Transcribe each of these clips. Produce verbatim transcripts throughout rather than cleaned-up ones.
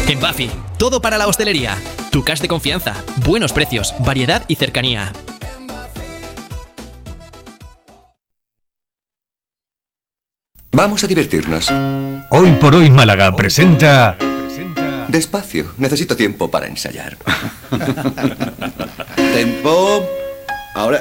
En Buffy, todo para la hostelería. Tu cash de confianza, buenos precios, variedad y cercanía. Vamos a divertirnos. Hoy por hoy Málaga presenta... Despacio, necesito tiempo para ensayar. Tempo. Ahora...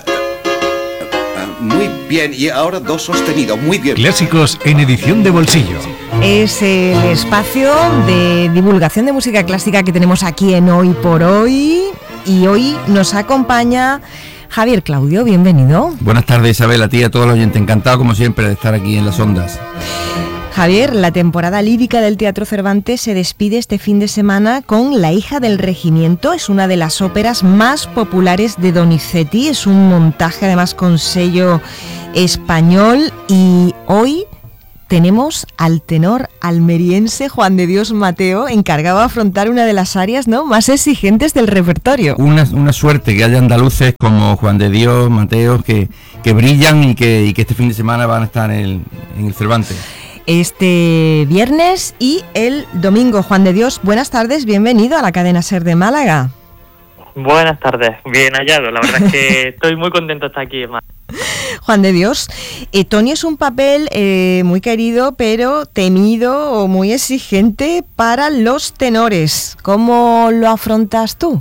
Muy bien, y ahora do sostenido, muy bien. Clásicos en edición de bolsillo. Es el espacio de divulgación de música clásica que tenemos aquí en Hoy por Hoy. Y hoy nos acompaña Javier Claudio, bienvenido. Buenas tardes, Isabel, a ti y a todos los oyentes. Encantado, como siempre, de estar aquí en las ondas. Javier, la temporada lírica del Teatro Cervantes se despide este fin de semana con La hija del regimiento. Es una de las óperas más populares de Donizetti. Es un montaje además con sello español. Y hoy tenemos al tenor almeriense Juan de Dios Mateo, encargado de afrontar una de las áreas, ¿no?, más exigentes del repertorio. Una, una suerte que haya andaluces como Juan de Dios Mateo que, que brillan y que, y que este fin de semana van a estar en el, en el Cervantes. Este viernes y el domingo. Juan de Dios, buenas tardes, bienvenido a la cadena SER de Málaga. Buenas tardes, bien hallado, la verdad es que estoy muy contento de estar aquí en Málaga. Juan de Dios, eh, Tony es un papel eh, muy querido, pero temido o muy exigente para los tenores. ¿Cómo lo afrontas tú?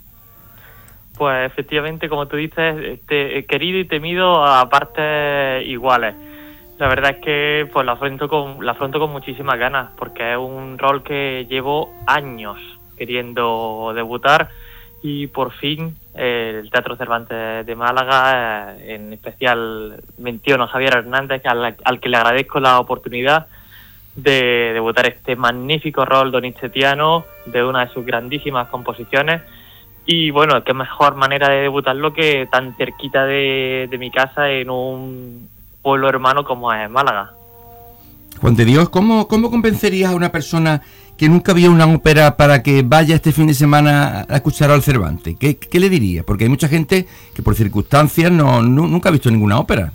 Pues efectivamente, como tú dices, te, querido y temido a partes iguales. La verdad es que pues lo afronto con, lo afronto con muchísimas ganas, porque es un rol que llevo años queriendo debutar y por fin eh, el Teatro Cervantes de Málaga, eh, en especial menciono a Javier Hernández, al, al que le agradezco la oportunidad de debutar este magnífico rol donizettiano de una de sus grandísimas composiciones. Y bueno, qué mejor manera de debutarlo que tan cerquita de, de mi casa en un pueblo hermano como es Málaga. Juan de Dios, ¿cómo, cómo convencerías a una persona que nunca vio una ópera para que vaya este fin de semana a escuchar al Cervantes? ¿Qué, qué le dirías? Porque hay mucha gente que por circunstancias no, no nunca ha visto ninguna ópera.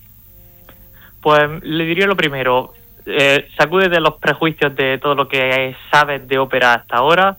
Pues le diría lo primero, eh, sacude de los prejuicios de todo lo que sabes de ópera hasta ahora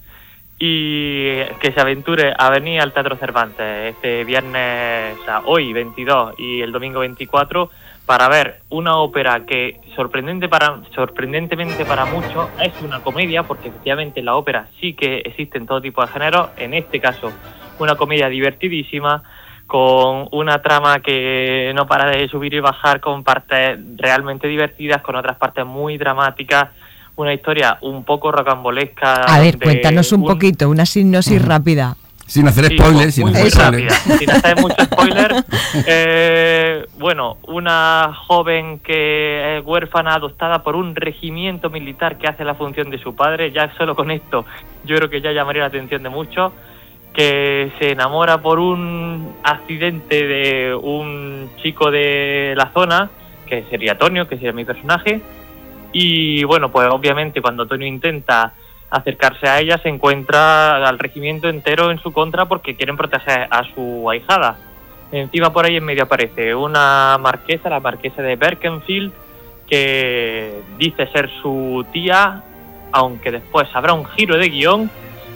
y que se aventure a venir al Teatro Cervantes este viernes, o sea, hoy veintidós y el domingo veinticuatro, para ver una ópera que sorprendente para, sorprendentemente para muchos es una comedia, porque efectivamente la ópera sí que existe en todo tipo de géneros. En este caso, una comedia divertidísima, con una trama que no para de subir y bajar, con partes realmente divertidas, con otras partes muy dramáticas, una historia un poco rocambolesca. A ver, cuéntanos un, un poquito, una sinopsis uh-huh. rápida. Sin hacer sí, spoilers, sin muy, hacer muy spoilers. Rápida, sin hacer mucho spoiler. Eh, bueno, una joven que es huérfana, adoptada por un regimiento militar que hace la función de su padre. Ya solo con esto yo creo que ya llamaría la atención de muchos. Que se enamora por un accidente de un chico de la zona, que sería Tonio, que sería mi personaje. Y bueno, pues obviamente cuando Tonio intenta acercarse a ella, se encuentra al regimiento entero en su contra porque quieren proteger a su ahijada. Encima por ahí en medio aparece una marquesa, la marquesa de Berkenfield, que dice ser su tía, aunque después habrá un giro de guión.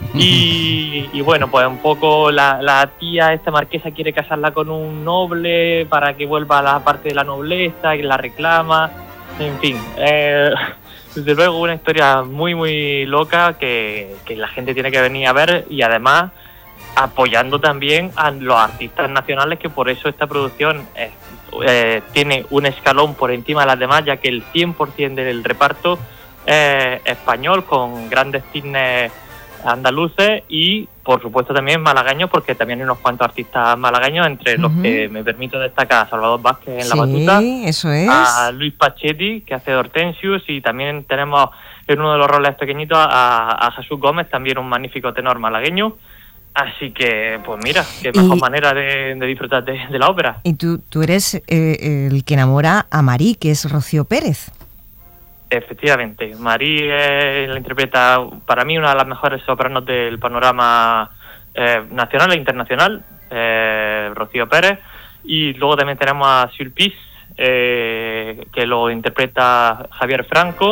Y, y bueno, pues un poco la, la tía, esta marquesa, quiere casarla con un noble para que vuelva a la parte de la nobleza y la reclama. En fin, eh, desde luego una historia muy muy loca que, que la gente tiene que venir a ver, y además apoyando también a los artistas nacionales, que por eso esta producción es, eh, tiene un escalón por encima de las demás, ya que el cien por ciento del reparto es español, con grandes cisnes andaluces y por supuesto también malagueños, porque también hay unos cuantos artistas malagueños, entre uh-huh. los que me permito destacar a Salvador Vázquez en sí, la batuta, eso es. a Luis Pachetti, que hace de Hortensius, y también tenemos en uno de los roles pequeñitos a, a Jesús Gómez, también un magnífico tenor malagueño. Así que, pues mira, qué mejor y, manera de, de disfrutar de, de la ópera. Y tú, tú eres eh, el que enamora a Marí, que es Rocío Pérez. Efectivamente, Marí eh, la interpreta, para mí, una de las mejores sopranos del panorama eh, nacional e internacional, eh, Rocío Pérez. Y luego también tenemos a Sulpice, eh, que lo interpreta Javier Franco.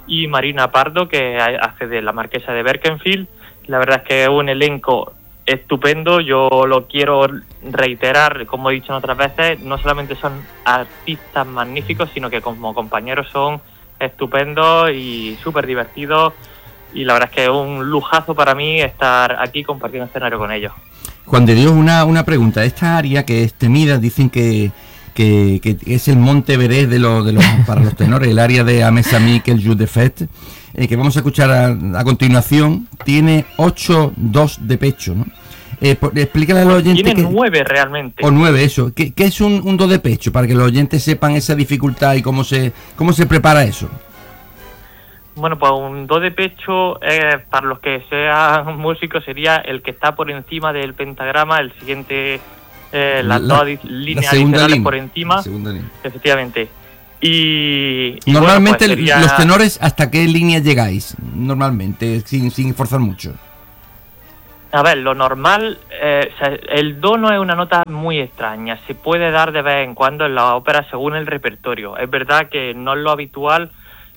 y Marina Pardo, que hace de la Marquesa de Berkenfield. La verdad es que es un elenco estupendo. Yo lo quiero reiterar, como he dicho en otras veces, no solamente son artistas magníficos, sino que como compañeros son estupendos y súper divertidos, y la verdad es que es un lujazo para mí estar aquí compartiendo escenario con ellos. Juan de Dios, una, una pregunta. Esta área que es temida, dicen que, que, que es el Monte Everest de los, de los, para los tenores, el área de Ames-Amic, el Jus de Fête, eh, que vamos a escuchar a, a continuación, tiene ocho dos de pecho, ¿no? Eh, por, explícale a los oyentes. Tiene que, nueve realmente. O nueve, eso. ¿Qué, qué es un, un do de pecho? Para que los oyentes sepan esa dificultad y cómo se, cómo se prepara eso. Bueno, pues un do de pecho, eh, para los que sean músicos, sería el que está por encima del pentagrama, el siguiente, eh, las la, dos líneas la adicionales línea, por encima, efectivamente. Y, y normalmente bueno, pues sería... los tenores, ¿hasta qué línea llegáis? Normalmente, sin, sin forzar mucho. A ver, lo normal, eh, o sea, el do no es una nota muy extraña, se puede dar de vez en cuando en la ópera según el repertorio. Es verdad que no es lo habitual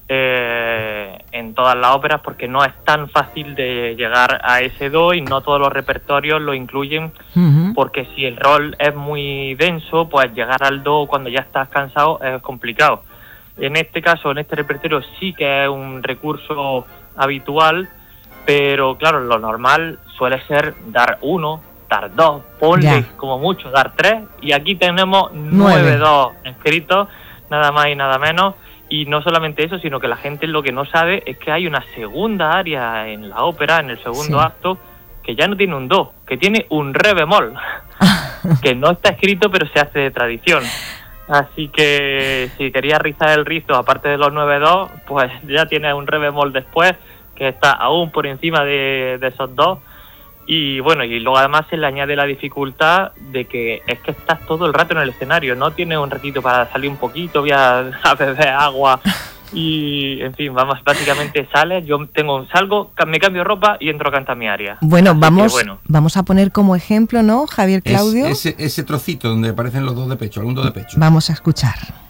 eh, en todas las óperas, porque no es tan fácil de llegar a ese do y no todos los repertorios lo incluyen, uh-huh. porque si el rol es muy denso, pues llegar al do cuando ya estás cansado es complicado. En este caso, en este repertorio sí que es un recurso habitual, pero claro, lo normal suele ser dar uno, dar dos, ponle ya. como mucho, dar tres, y aquí tenemos nueve dos escritos, nada más y nada menos. Y no solamente eso, sino que la gente lo que no sabe es que hay una segunda área en la ópera, en el segundo sí. acto, que ya no tiene un do, que tiene un re bemol, que no está escrito pero se hace de tradición. Así que si querías rizar el rizo, aparte de los nueve dos, pues ya tiene un re bemol después, que está aún por encima de, de esos dos. Y bueno, y luego además se le añade la dificultad de que es que estás todo el rato en el escenario, no tienes un ratito para salir un poquito, voy a, a beber agua y en fin, vamos, básicamente sales, yo tengo salgo, me cambio ropa y entro a cantar mi área. Bueno, vamos, bueno. vamos a poner como ejemplo, ¿no, Javier Claudio? Es, ese, ese trocito donde aparecen los dos de pecho, algún do de pecho. Vamos a escuchar.